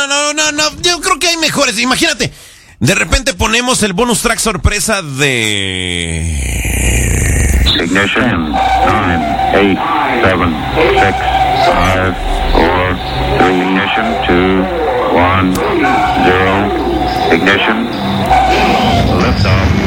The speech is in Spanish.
no. Yo creo que hay mejores. Imagínate, de repente ponemos el bonus track sorpresa de... Ignition. 9, 8, 7, 6, 5, 4, 3. Ignition. 2, 1, 0. Ignition. Liftoff.